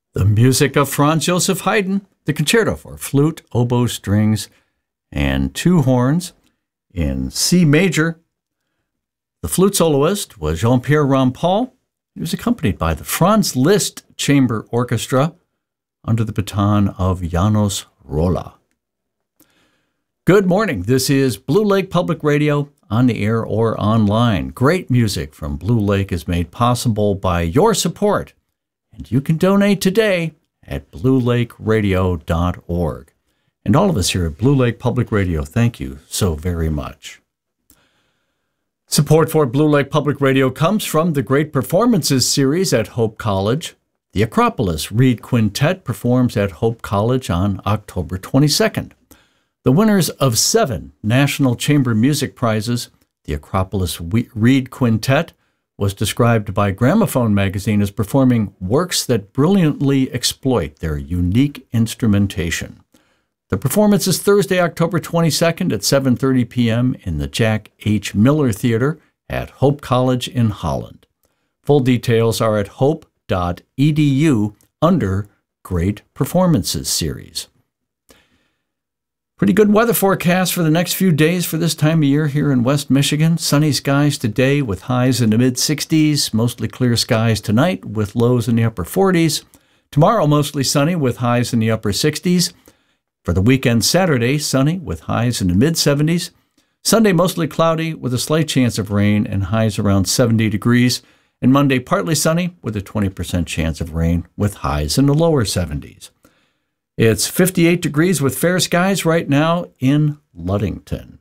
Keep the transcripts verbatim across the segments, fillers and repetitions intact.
The music of Franz Joseph Haydn, the concerto for flute, oboe, strings, and two horns in C major. The flute soloist was Jean-Pierre Rampal. He was accompanied by the Franz Liszt Chamber Orchestra under the baton of Janos Rolla. Good morning. This is Blue Lake Public Radio, on the air or online. Great music from Blue Lake is made possible by your support, and you can donate today at blue lake radio dot org. And all of us here at Blue Lake Public Radio, thank you so very much. Support for Blue Lake Public Radio comes from the Great Performances series at Hope College. The Acropolis Reed Quintet performs at Hope College on October twenty-second. The winners of seven National Chamber Music Prizes, the Acropolis Reed Quintet, was described by Gramophone magazine as performing works that brilliantly exploit their unique instrumentation. The performance is Thursday, October twenty-second at seven thirty p.m. in the Jack H. Miller Theater at Hope College in Holland. Full details are at hope dot e d u under Great Performances Series. Pretty good weather forecast for the next few days for this time of year here in West Michigan. Sunny skies today with highs in the mid sixties. Mostly clear skies tonight with lows in the upper forties. Tomorrow, mostly sunny with highs in the upper sixties. For the weekend, Saturday, sunny with highs in the mid seventies. Sunday, mostly cloudy with a slight chance of rain and highs around seventy degrees. And Monday, partly sunny with a twenty percent chance of rain with highs in the lower seventies. It's fifty-eight degrees with fair skies right now in Ludington.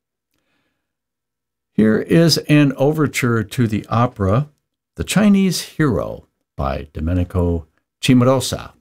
Here is an overture to the opera, The Chinese Hero by Domenico Cimarosa.